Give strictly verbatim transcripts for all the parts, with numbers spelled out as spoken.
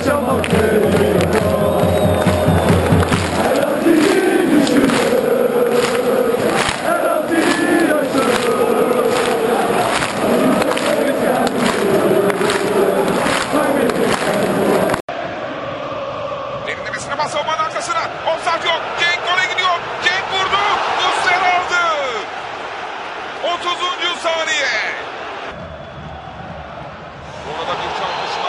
yaşamak geliyor. Her an iyi düşünür, her an iyi yaşanır. Derinlemesine bas savunmanın arkasına. Offside yok. Cenk gole gidiyor. Cenk vurdu. Muslera aldı. otuzuncu saniye. Orada bir çarpışma.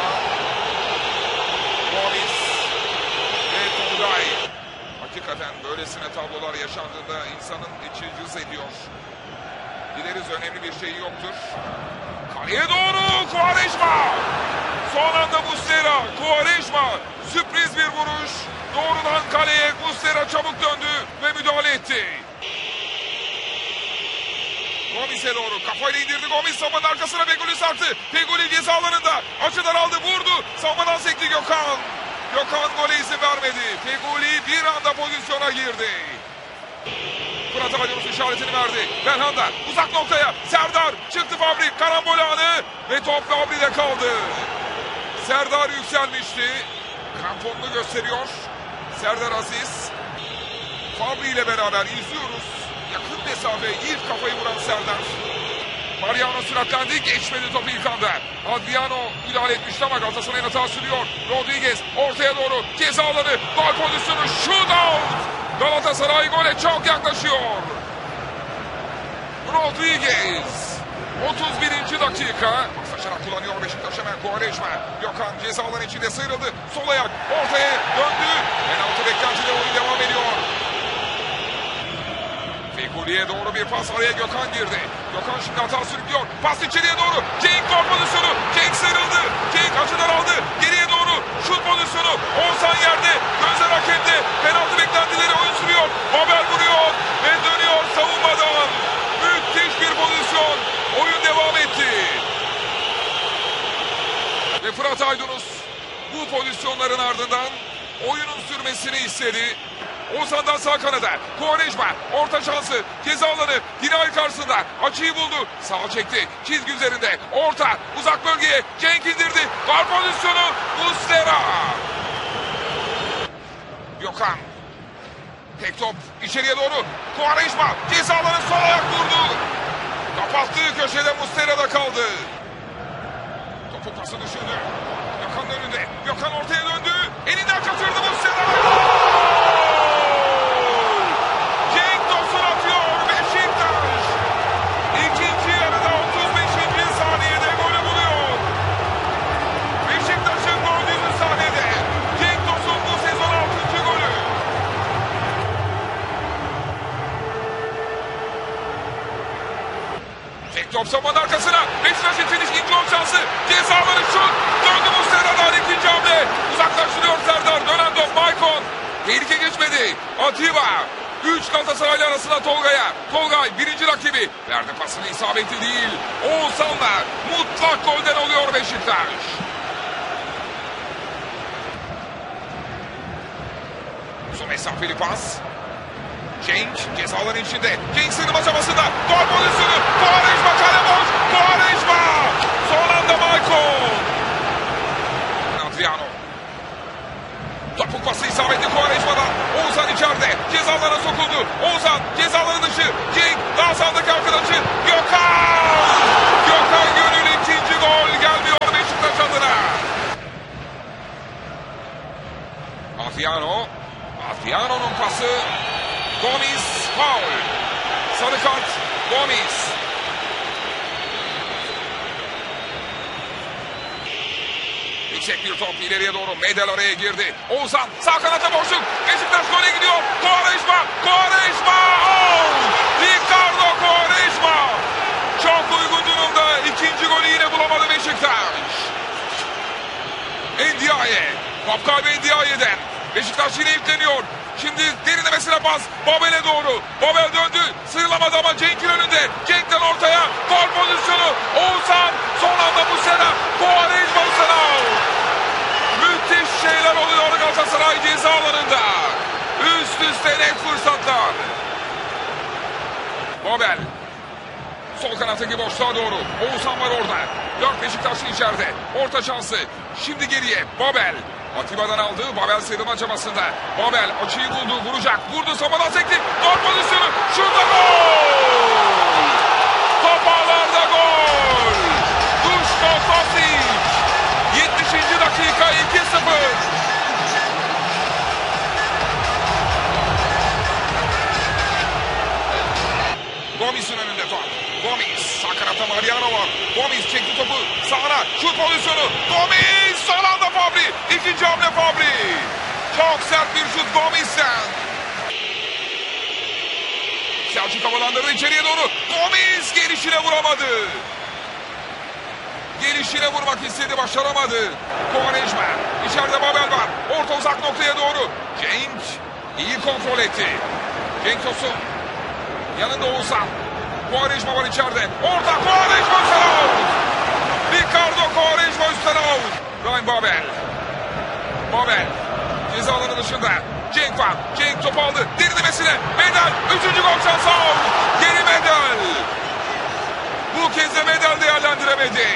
Gomis ve Tolgay. Hakikaten böylesine tablolar yaşandığında insanın içi cız ediyor. Dileriz önemli bir şey yoktur. Kaleye doğru Quaresma. Son anda Muslera. Quaresma. Sürpriz bir vuruş. Doğrudan kaleye Muslera çabuk döndü ve müdahale etti. Gomis'e doğru kafayla indirdi. Gomis savunmanın arkasına Feguli sarktı. Feguli ceza alanında açıdan aldı, vurdu. Savunmadan sekti Gökhan. Gökhan gole izin vermedi. Feguli bir anda pozisyona girdi. Fırat Aydınus işaretini verdi. Belhanda uzak noktaya. Serdar çıktı Fabri. Karambol anı ve top Fabri'de kaldı. Serdar yükselmişti. Kramponunu gösteriyor. Serdar Aziz. Fabri ile beraber izliyoruz. Yakın mesafe ilk kafayı vuran Serdar. Mariano süratlendi. Geçmedi topu ilk anda. Adriano müdahale etmişti ama Galatasaray'ın hata sürüyor. Rodriguez ortaya doğru ceza alanı. Gol pozisyonu. Shootout. Galatasaray gole çok yaklaşıyor. Rodriguez. otuz birinci dakika. Paslaşarak kullanıyor Beşiktaş hemen. Quaresma. Gökhan ceza alanı içinde sıyrıldı. Sol ayak ortaya döndü. Penaltı beklentide oyun devam ediyor. Fegüli'ye doğru bir pas, araya Gökhan girdi. Gökhan şimdi hata sürüklüyor. Pas içeriye doğru. Cenk gol pozisyonu. Cenk sıyrıldı. Cenk açıdan aldı. Geriye doğru şut pozisyonu. Oğuzhan yerde. Gözler hakemde. Penaltı beklentileri oyun sürüyor. Babel vuruyor ve dönüyor savunmadan. Müthiş bir pozisyon. Oyun devam etti. Ve Fırat Aydınus bu pozisyonların ardından oyunun sürmesini istedi. Oğuzhan'dan sağ kanada. Quaresma orta şansı. Ceza alanı. Dinay karşısında. Açıyı buldu. Sağa çekti. Çizgi üzerinde. Orta. Uzak bölgeye. Cenk indirdi. Gol pozisyonu. Muslera. Gökhan. Tek top. içeriye doğru. Quaresma. Ceza alanı sol ayak vurdu. Kapattığı köşede Muslera'da kaldı. Topu pası düşündü. Gökhan'ın önünde. Gökhan ortaya döndü. Elinden kaçırdı Muslera. Top savunmanın arkasına. Beşiktaş için ikinci gol şansı. Cezaları şut. Döndü Muslera'dan ikinci hamle. Uzaklaştırıyor Serdar. Dönen top Maicon. Tehlike geçmedi. Atiba. Üç Galatasaraylı arasında Tolga'ya. Tolgay birinci rakibi. Verdi pasını, isabetli değil. Oğuzhan'la mutlak golden oluyor Beşiktaş. Uzun mesafeli pas. Cenk cezaların içinde. Cenk sığınma çabasında. Gol pozisyonu. Quaresma kale boş. Quaresma. Son anda Maicon. Adriano. Topuk pası isabetli Quaresma'dan. Oğuzhan içeride. Cezalara sokuldu. Oğuzhan cezaları dışı. Cenk daha sağdaki arkadaşı. Gökhan. Gökhan Gönül ikinci gol gelmiyor Beşiktaş adına. Adriano. Adriano'nun pası. Gomis faul. Sarı kart Gomis. Yüksek bir top ileriye doğru. Medel araya girdi. Oğuzhan sağ kanata boşluk. Beşiktaş gole gidiyor. Quaresma. Quaresma. Oh! Ricardo Quaresma. Çok uygun durumda. İkinci golü yine bulamadı Beşiktaş. Ndiaye. Top kaybı Ndiaye'den. Beşiktaş yine yükleniyor. Şimdi derinlemesine pas. Babel'e doğru. Babel döndü. Sıyrılamadı ama Cenk'in önünde. Cenk'ten ortaya. Gol pozisyonu. Oğuzhan. Son anda Muslera. Quaresma Muslera. Müthiş şeyler oluyor Galatasaray ceza alanında. Üst üste net fırsatlar. Babel. Sol kanattaki boşluğa doğru. Oğuzhan var orada. Dört Beşiktaşlı içeride. Orta şansı. Şimdi geriye. Babel. Atiba'dan aldı. Babel sıyrılma çabasında. Babel açıyı buldu. Vuracak. Vurdu. Samadan sekti. Gol pozisyonu. Şurada gol! Top ağlarda gol! Duško Tosić. yetmişinci dakika iki sıfır. Gomis'in önünde top. Gomis. Sağ kanatta Mariano var. Gomis çekti topu. Sağına. Şut pozisyonu. Gomis. Son anda Fabri. İkinci hamle Fabri. Çok sert bir şut Gomis'ten. Selçuk havalandırdı içeriye doğru. Gomis gelişine vuramadı. Gelişine vurmak istedi. Başaramadı. Quaresma. İçeride Babel var. Orta uzak noktaya doğru. Cenk iyi kontrol etti. Cenk Tosun. Yanında Oğuzhan. Quaresma var içeride. Orta Quaresma üstten out. Ricardo Quaresma üstten out. Ryan Babel. Babel. Ceza alanı dışında. Cenk var. Cenk topu aldı. Derinlemesine. Medel. Üçüncü gol şansı out. Geri Medel. Bu kez de Medel değerlendiremedi.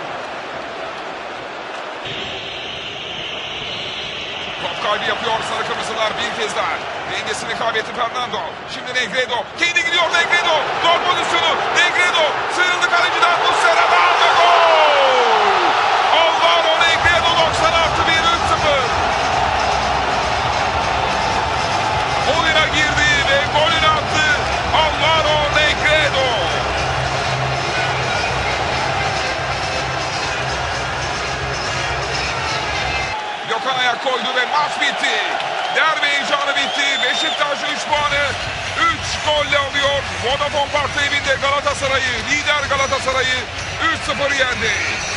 Top kaybı yapıyor sarı kırmızılar bir kez daha. Dengesini kaybetti Fernando. Şimdi Negredo. Kendi gidiyor Negredo. Gol pozisyonu. Negredo. Sıyrıldı kaleciden. Muslera'dan ve gol. Alvaro Negredo doksan artı bir üç sıfır. Oyuna girdi ve golünü attı. Alvaro Negredo. Gökhan ayak koydu ve maç bitti. Derbi heyecanı bitti. Beşiktaş üç puanı üç golle alıyor. Vodafone Park'ta evinde Galatasaray'ı, lider Galatasaray'ı üç sıfır yendi.